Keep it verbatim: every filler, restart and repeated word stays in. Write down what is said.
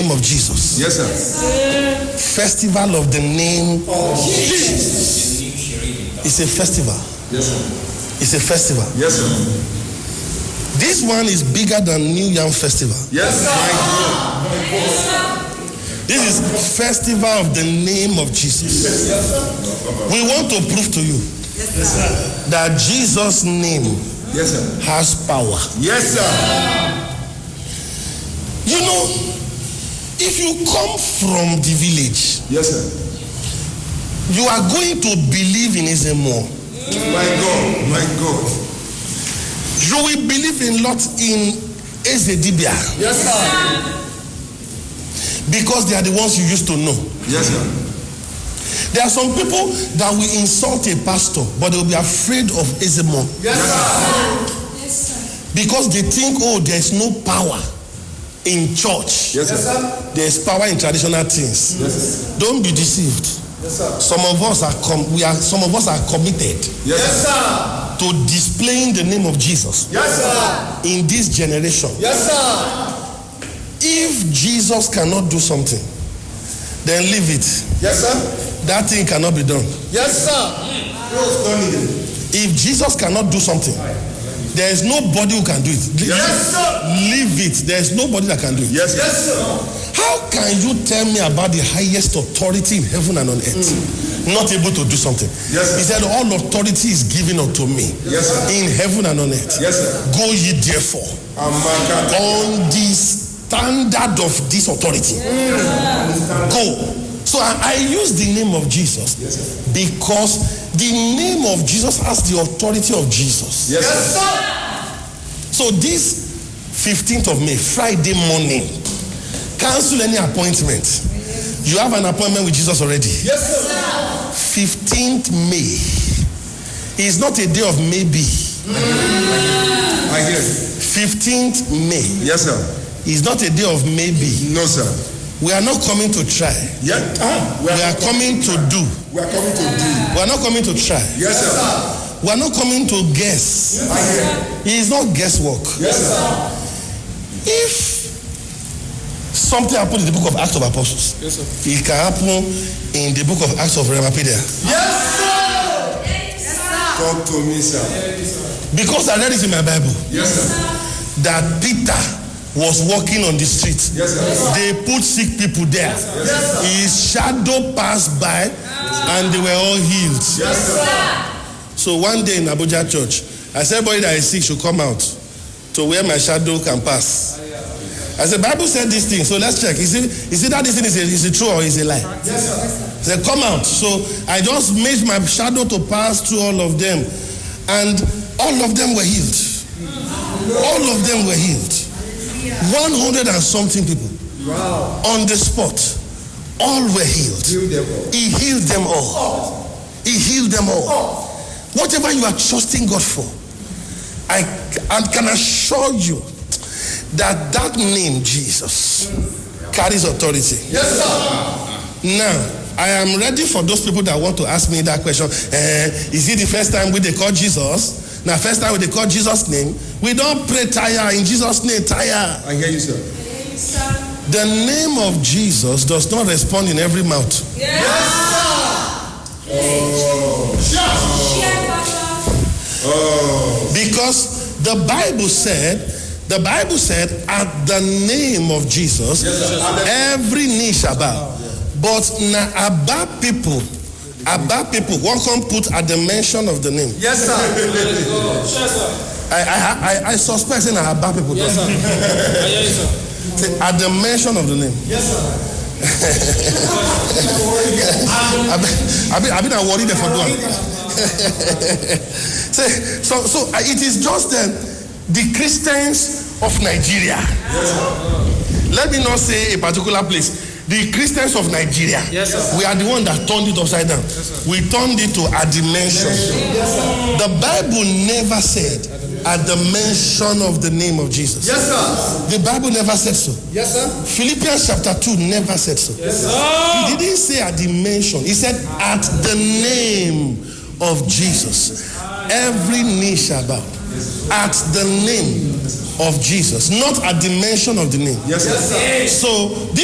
name of Jesus. Yes, sir. Festival of the name of Jesus. It's a festival. Yes, sir. It's a festival. Yes, sir. This one is bigger than New Yam Festival. Yes, sir. This is festival of the name of Jesus. Yes, sir. We want to prove to you Yes, sir. that Jesus' name Yes, sir. has power. Yes, sir. You know, if you come from the village, Yes, sir. you are going to believe in Ezemo. My God, my God. You will believe a lot in Ezedibia. Yes, sir. Because they are the ones you used to know. Yes, sir. There are some people that will insult a pastor, but they will be afraid of Ezemo. Yes, sir. Because they think, oh, there is no power in church. Yes, sir. There is power in traditional things. Yes, sir. Don't be deceived. Yes, sir. Some of us are com- we are some of us are committed Yes, sir. to displaying the name of Jesus Yes, sir. in this generation. Yes, sir. If Jesus cannot do something, then leave it. Yes, sir. That thing cannot be done. Yes, sir. If Jesus cannot do something, there is nobody who can do it. Yes, sir. Leave it. There is nobody that can do it. Yes, sir. Yes, sir. How can you tell me about the highest authority in heaven and on earth, mm. not able to do something? Yes, sir. He said, all authority is given unto me. Yes, sir. In heaven and on earth. Yes, sir. Go ye therefore on the standard of this authority. Mm. Go. So I, I use the name of Jesus, yes, because the name of Jesus has the authority of Jesus. Yes, sir. So this fifteenth of May, Friday morning, cancel any appointment. You have an appointment with Jesus already. Yes, sir. fifteenth May is not a day of maybe. I hear you. fifteenth May. Yes, sir. Is not a day of maybe. No, sir. We are not coming to try. Yeah. Ah, we, are we are coming to do. We are coming to do. We are not coming to try. Yes, sir. We are not coming to guess. Yes, sir. It is not guesswork. Yes, sir. If something happened in the book of Acts of Apostles, yes, sir, it can happen in the book of Acts of Ramapedia. Yes, sir. Yes, sir. Talk to me, sir. Because I read it in my Bible. Yes, sir. That Peter was walking on the street. Yes, sir. They put sick people there. Yes, sir. His shadow passed by, and they were all healed. Yes, sir. So one day in Abuja church, I said, everybody that is sick should come out to where my shadow can pass. I said, Bible said this thing, so let's check. Is it, is it that this thing is, a, is it true or is it a lie? Yes, sir. I said, come out. So I just made my shadow to pass through all of them, and all of them were healed. All of them were healed. one hundred and something people. Wow. On the spot. All were healed. Heal them all. He healed them all. He healed them all. Whatever you are trusting God for, I, I can assure you that that name, Jesus, carries authority. Yes, sir. Now, I am ready for those people that want to ask me that question. Uh, is it the first time we they call Jesus? Now, first time we they call Jesus' name, we don't pray tire in Jesus' name, tire. I hear you, sir. The name of Jesus does not respond in every mouth. Yes, sir. Oh. Oh. Because the Bible said, the Bible said, at the name of Jesus, yes, every knee shall bow. But now about people, about people, one can put at the mention of the name. Yes, sir. I I I, I suspect saying about people. Yes, sir. Yes, sir. Say, at the mention of the name. Yes, sir. I've been I've been worried for doing. So so it is just uh, the Christians of Nigeria. Yes, let me not say a particular place. The Christians of Nigeria. Yes, sir. We are the one that turned it upside down. Yes, we turned it to a dimension. Yes, the Bible never said at the mention of the name of Jesus. Yes, sir. The Bible never said so. Yes, sir. Philippians chapter two never said so. Yes, sir. He didn't say at the mention. He said at the name of Jesus. Every knee shall bow. At the name of Jesus. Not at the mention of the name. Yes, sir. So